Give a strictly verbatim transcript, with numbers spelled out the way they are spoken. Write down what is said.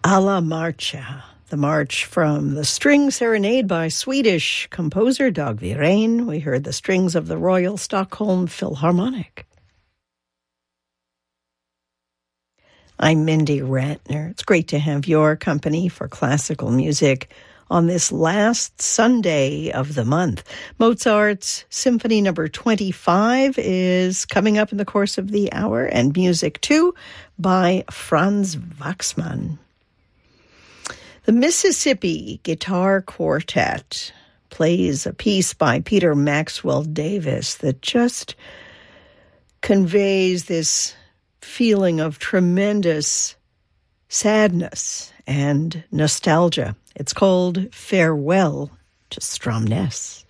Alla Marcha, the march from the String Serenade by Swedish composer Dag Wirén. We heard the strings of the Royal Stockholm Philharmonic. I'm Mindy Ratner. It's great to have your company for classical music on this last Sunday of the month. Mozart's Symphony Number twenty-five is coming up in the course of the hour, and Music two by Franz Waxman. The Mississippi Guitar Quartet plays a piece by Peter Maxwell Davis that just conveys this feeling of tremendous sadness and nostalgia. It's called Farewell to Stromness.